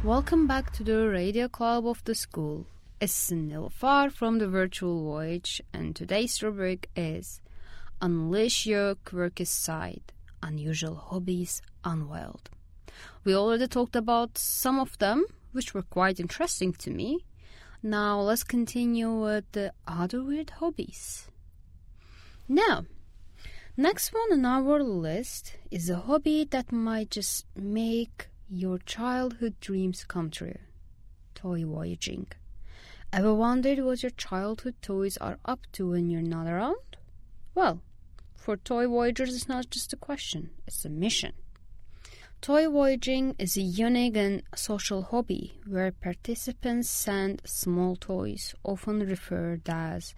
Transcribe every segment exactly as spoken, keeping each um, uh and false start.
Welcome back to the Radio Club of the school. It's Nilfar from the Virtual Voyage, and today's rubric is Unleash Your Quirky Side, Unusual Hobbies Unveiled. We already talked about some of them, which were quite interesting to me. Now let's continue with the other weird hobbies. Now, next one on our list is a hobby that might just make your childhood dreams come true. Toy voyaging. Ever wondered what your childhood toys are up to when you're not around? Well, for toy voyagers, it's not just a question, it's a mission. Toy voyaging is a unique and social hobby where participants send small toys, often referred as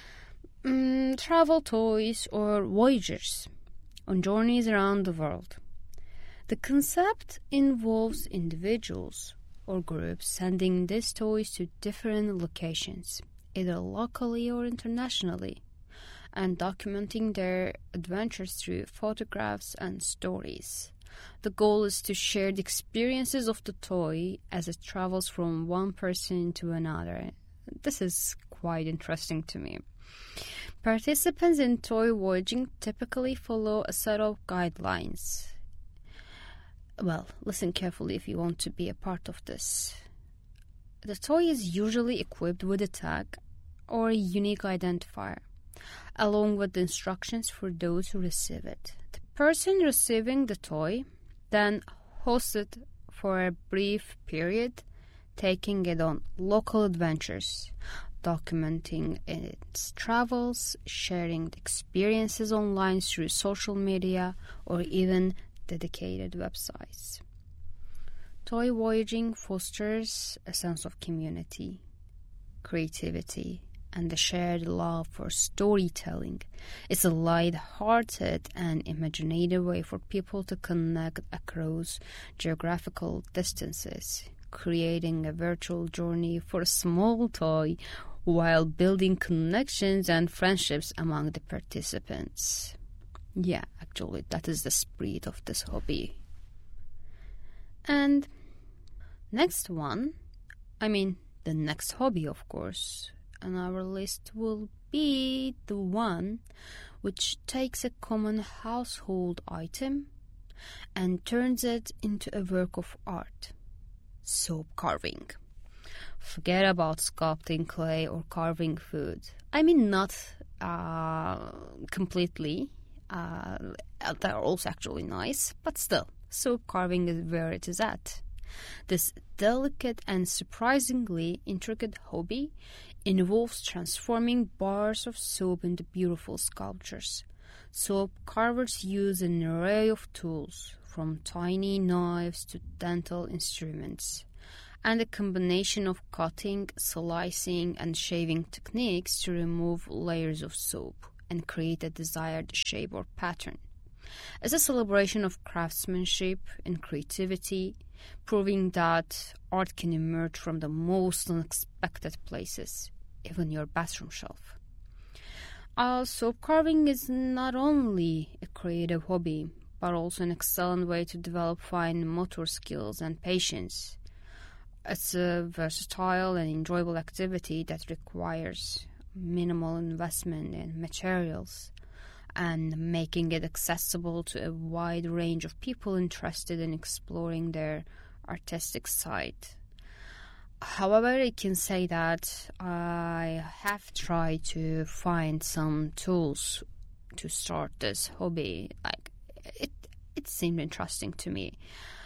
um, travel toys or voyagers, on journeys around the world. The concept involves individuals or groups sending these toys to different locations, either locally or internationally, and documenting their adventures through photographs and stories. The goal is to share the experiences of the toy as it travels from one person to another. This is quite interesting to me. Participants in toy voyaging typically follow a set of guidelines. Well, listen carefully if you want to be a part of this. The toy is usually equipped with a tag or a unique identifier, along with the instructions for those who receive it. The person receiving the toy then hosts it for a brief period, taking it on local adventures, documenting its travels, sharing the experiences online through social media, or even dedicated websites. Toy voyaging fosters a sense of community, creativity, and a shared love for storytelling. It's a light-hearted and imaginative way for people to connect across geographical distances, creating a virtual journey for a small toy while building connections and friendships among the participants. Yeah, actually, that is the spirit of this hobby. And next one, I mean, the next hobby, of course, on our list will be the one which takes a common household item and turns it into a work of art. Soap carving. Forget about sculpting clay or carving food. I mean, not uh, completely. Uh, they're also actually nice, but still, soap carving is where it is at. This delicate and surprisingly intricate hobby involves transforming bars of soap into beautiful sculptures. Soap carvers use an array of tools, from tiny knives to dental instruments, and a combination of cutting, slicing, and shaving techniques to remove layers of soap and create a desired shape or pattern. As a celebration of craftsmanship and creativity, proving that art can emerge from the most unexpected places, even your bathroom shelf. Uh, soap carving is not only a creative hobby, but also an excellent way to develop fine motor skills and patience. It's a versatile and enjoyable activity that requires minimal investment in materials and making it accessible to a wide range of people interested in exploring their artistic side. However, I can say that I have tried to find some tools to start this hobby. Like it, it seemed interesting to me.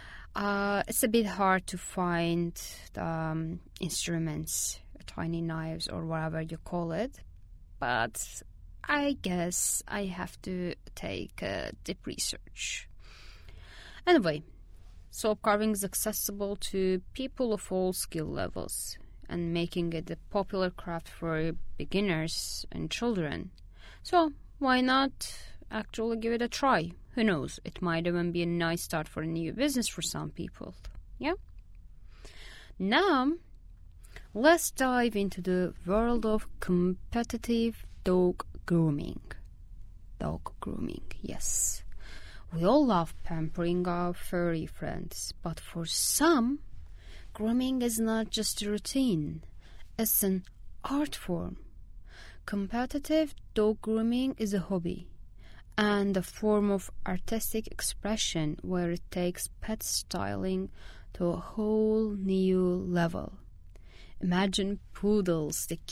Uh, it's a bit hard to find the um, instruments, tiny knives or whatever you call it, but I guess I have to take a deep research. Anyway, soap carving is accessible to people of all skill levels and making it a popular craft for beginners and children. So why not actually give it a try? Who knows, it might even be a nice start for a new business for some people. Yeah? Now, let's dive into the world of competitive dog grooming. Dog grooming, yes. We all love pampering our furry friends, but for some, grooming is not just a routine, it's an art form. Competitive dog grooming is a hobby and a form of artistic expression where it takes pet styling to a whole new level. Imagine poodles, the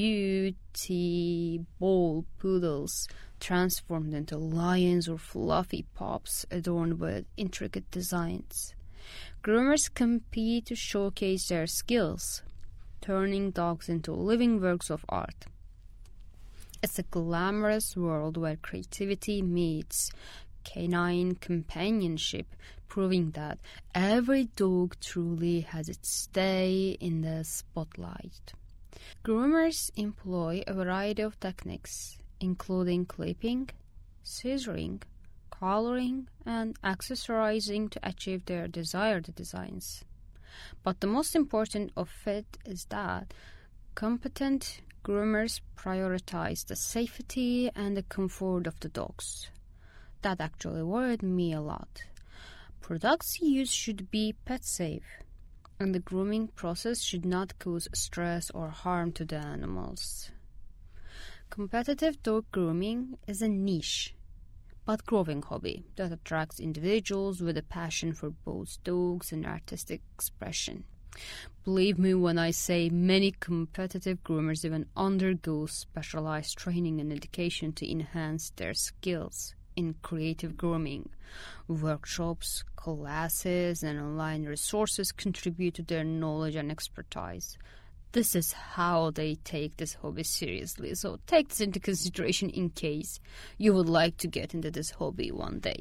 cutie ball poodles, transformed into lions or fluffy pups adorned with intricate designs. Groomers compete to showcase their skills, turning dogs into living works of art. It's a glamorous world where creativity meets canine companionship, proving that every dog truly has its day in the spotlight. Groomers employ a variety of techniques, including clipping, scissoring, coloring, and accessorizing to achieve their desired designs. But the most important of it is that competent groomers prioritize the safety and the comfort of the dogs. That actually worried me a lot. Products used should be pet safe, and the grooming process should not cause stress or harm to the animals. Competitive dog grooming is a niche, but growing hobby that attracts individuals with a passion for both dogs and artistic expression. Believe me when I say many competitive groomers even undergo specialized training and education to enhance their skills in creative grooming. Workshops, classes, and online resources contribute to their knowledge and expertise. This is how they take this hobby seriously, so take this into consideration in case you would like to get into this hobby one day.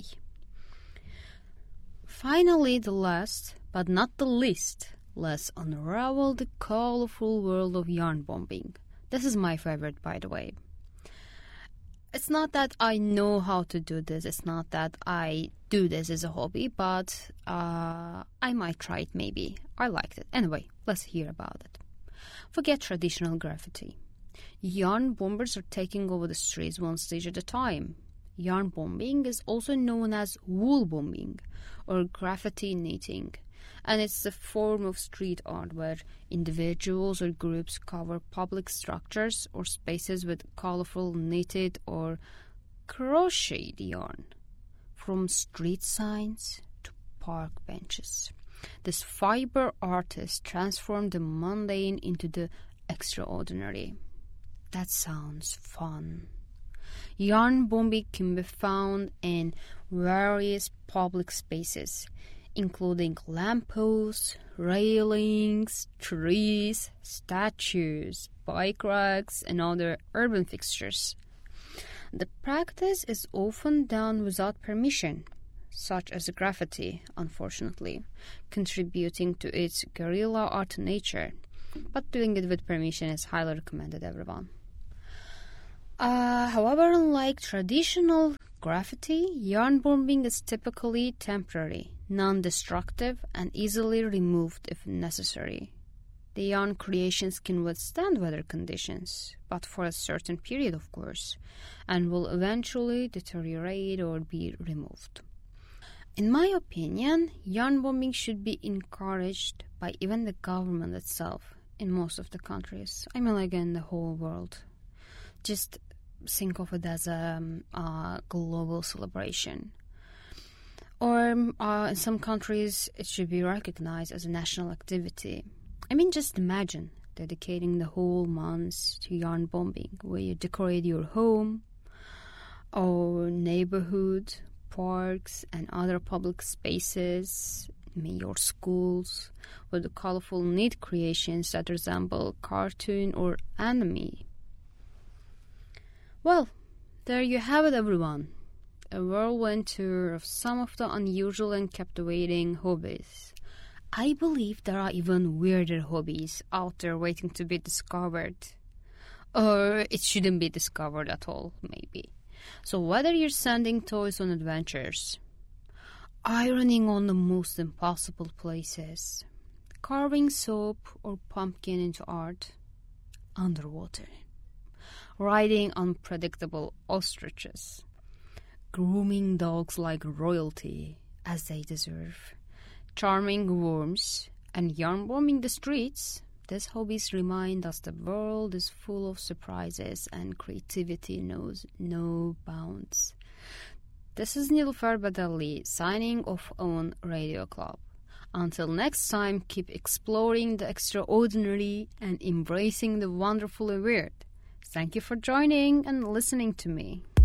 Finally, the last, but not the least, let's unravel the colorful world of yarn bombing. This is my favorite, by the way. It's not that I know how to do this, it's not that I do this as a hobby, but uh, I might try it maybe. I liked it. Anyway, let's hear about it. Forget traditional graffiti. Yarn bombers are taking over the streets one stage at a time. Yarn bombing is also known as wool bombing or graffiti knitting, and it's a form of street art where individuals or groups cover public structures or spaces with colorful knitted or crocheted yarn, from street signs to park benches. This fiber artist transformed the mundane into the extraordinary. That sounds fun. Yarn bombing can be found in various public spaces, including lampposts, railings, trees, statues, bike racks, and other urban fixtures. The practice is often done without permission, such as graffiti, unfortunately, contributing to its guerrilla art nature, but doing it with permission is highly recommended, everyone. Uh, however, unlike traditional graffiti, yarn bombing is typically temporary, non-destructive, and easily removed if necessary. The yarn creations can withstand weather conditions, but for a certain period, of course, and will eventually deteriorate or be removed. In my opinion, yarn bombing should be encouraged by even the government itself in most of the countries. I mean, like in the whole world. Just think of it as a um, uh, global celebration. Or uh, in some countries, it should be recognized as a national activity. I mean, just imagine dedicating the whole month to yarn bombing, where you decorate your home or neighborhood, parks, and other public spaces, maybe your schools, with the colorful knit creations that resemble cartoon or anime. Well, there you have it, everyone. A whirlwind tour of some of the unusual and captivating hobbies. I believe there are even weirder hobbies out there waiting to be discovered. Or it shouldn't be discovered at all, maybe. So whether you're sending toys on adventures, ironing on the most impossible places, carving soap or pumpkin into art, underwater, riding unpredictable ostriches, grooming dogs like royalty, as they deserve, charming worms, and yarn bombing the streets, these hobbies remind us the world is full of surprises and creativity knows no bounds. This is Nilüfer Badali signing off on Radio Club. Until next time, keep exploring the extraordinary and embracing the wonderfully weird. Thank you for joining and listening to me.